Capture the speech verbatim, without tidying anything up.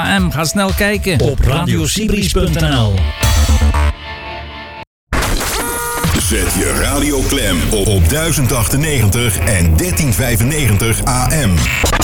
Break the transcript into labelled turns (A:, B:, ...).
A: A M. Ga snel kijken
B: op radiosibris punt n l.
C: Zet je radio klem op, op duizend achtennegentig en dertien vijfennegentig A M.